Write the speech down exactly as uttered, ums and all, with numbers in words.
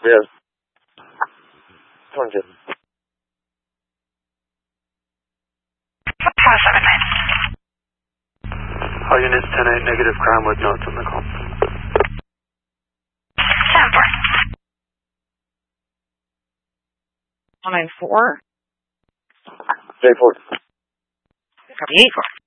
Yes. twenty. All units ten eight, negative crime with notes on the call. one nine four. J four. Copy eight four.